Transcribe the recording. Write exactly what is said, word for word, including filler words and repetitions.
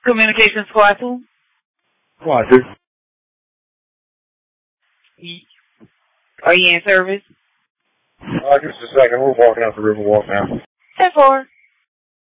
Communication Squad two. Squad two. Are you in service? Uh, just a second. We're walking out the Riverwalk now. ten four.